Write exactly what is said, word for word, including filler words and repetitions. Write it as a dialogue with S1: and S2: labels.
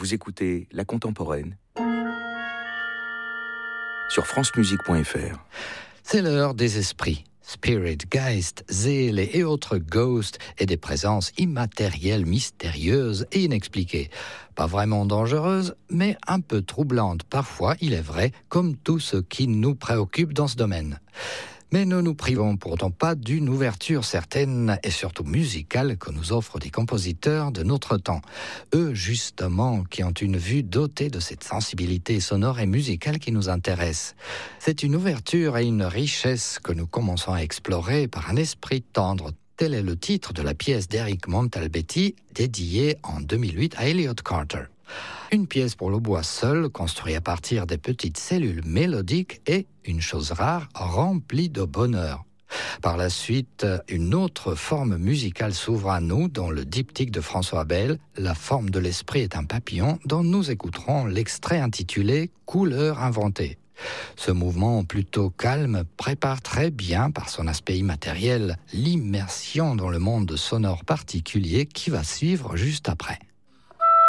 S1: Vous écoutez La Contemporaine sur francemusique point f r.
S2: C'est l'heure des esprits. Spirit, Geist, Seele et autres ghosts et des présences immatérielles, mystérieuses et inexpliquées. Pas vraiment dangereuses, mais un peu troublantes parfois, il est vrai, comme tout ce qui nous préoccupe dans ce domaine. Mais ne nous privons pourtant pas d'une ouverture certaine et surtout musicale que nous offrent des compositeurs de notre temps. Eux, justement, qui ont une vue dotée de cette sensibilité sonore et musicale qui nous intéresse. C'est une ouverture et une richesse que nous commençons à explorer par un esprit tendre. Tel est le titre de la pièce d'Eric Montalbetti, dédiée en deux mille huit à Elliott Carter. Une pièce pour le bois seul, construite à partir des petites cellules mélodiques et, une chose rare, remplie de bonheur. Par la suite, une autre forme musicale s'ouvre à nous dans le diptyque de François Abel, La forme de l'esprit est un papillon, dont nous écouterons l'extrait intitulé Couleurs inventées. Ce mouvement plutôt calme prépare très bien, par son aspect immatériel, l'immersion dans le monde sonore particulier qui va suivre juste après.